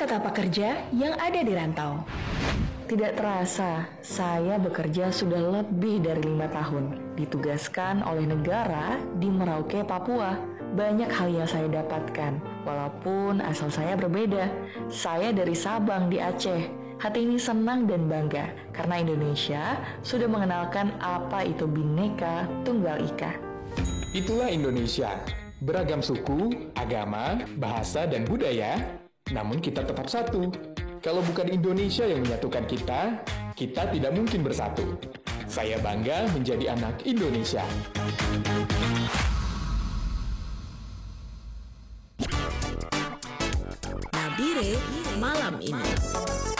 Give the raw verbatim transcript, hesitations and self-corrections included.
serta pekerja yang ada di rantau. Tidak terasa, saya bekerja sudah lebih dari lima tahun. Ditugaskan oleh negara di Merauke, Papua. Banyak hal yang saya dapatkan, walaupun asal saya berbeda. Saya dari Sabang di Aceh. Hati ini senang dan bangga, karena Indonesia sudah mengenalkan apa itu Bhinneka Tunggal Ika. Itulah Indonesia, beragam suku, agama, bahasa, dan budaya, namun kita tetap satu. Kalau bukan Indonesia yang menyatukan kita, kita tidak mungkin bersatu. Saya bangga menjadi anak Indonesia. Nabire malam ini.